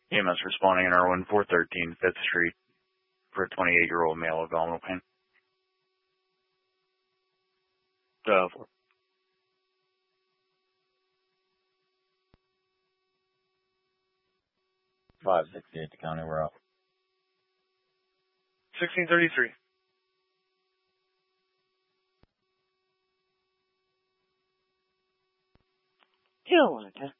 EMS responding in Irwin, 413 5th Street for a 28-year-old male with abdominal pain. 4. 568 to county, we're up. 1633. Yolanda.